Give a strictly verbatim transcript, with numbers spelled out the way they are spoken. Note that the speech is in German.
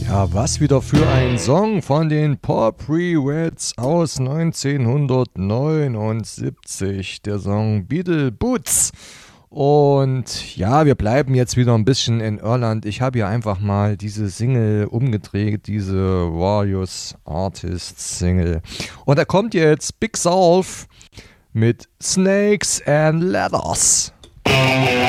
Ja, was wieder für ein Song von den Potpourri Reds aus neunzehnhundertneunundsiebzig. Der Song Beetle Boots. Und ja, wir bleiben jetzt wieder ein bisschen in Irland. Ich habe hier einfach mal diese Single umgedreht, diese Various Artists Single. Und da kommt jetzt Big Solve mit Snakes and Ladders.